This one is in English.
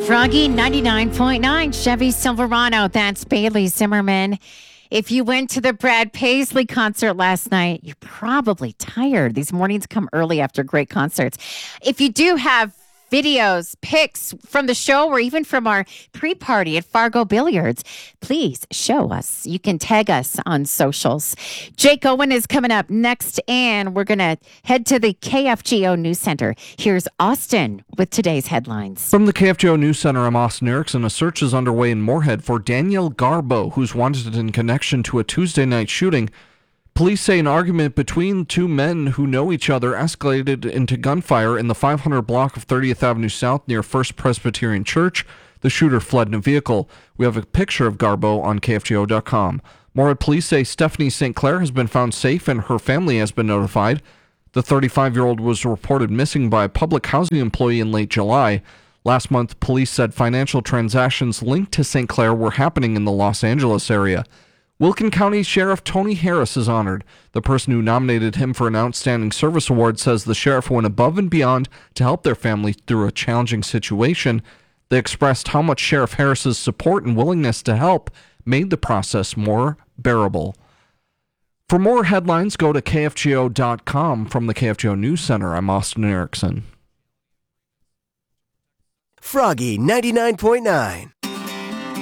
Froggy 99.9 Chevy Silverado. That's Bailey Zimmerman. If you went to the Brad Paisley concert last night, you're probably tired. These mornings come early after great concerts. If you do have videos, pics from the show, or even from our pre-party at Fargo Billiards, please show us. You can tag us on socials. Jake Owen is coming up next, and we're going to head to the KFGO News Center. Here's Austin with today's headlines. From the KFGO News Center, I'm Austin Erickson. A search is underway in Moorhead for Daniel Garbo, who's wanted in connection to a Tuesday night shooting. Police say an argument between two men who know each other escalated into gunfire in the 500 block of 30th Avenue South near First Presbyterian Church. The shooter fled in a vehicle. We have a picture of Garbo on KFGO.com. Moorhead police say Stephanie St. Clair has been found safe and her family has been notified. The 35-year-old was reported missing by a public housing employee in late July. Last month, police said financial transactions linked to St. Clair were happening in the Los Angeles area. Wilkin County Sheriff Tony Harris is honored. The person who nominated him for an Outstanding Service Award says the sheriff went above and beyond to help their family through a challenging situation. They expressed how much Sheriff Harris's support and willingness to help made the process more bearable. For more headlines, go to KFGO.com. From the KFGO News Center, I'm Austin Erickson. Froggy 99.9.